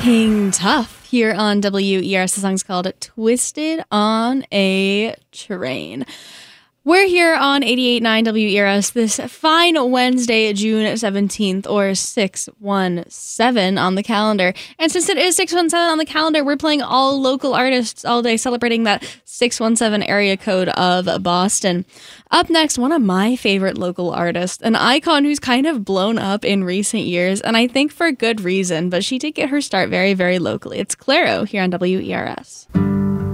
King Tough here on WERS. The song's called Twisted on a Train. We're here on 88.9 WERS this fine Wednesday, June 17th, or 617 on the calendar. And since it is 617 on the calendar, we're playing all local artists all day, celebrating that 617 area code of Boston. Up next, one of my favorite local artists, an icon who's kind of blown up in recent years, and I think for good reason, but she did get her start very, very locally. It's Clairo here on WERS.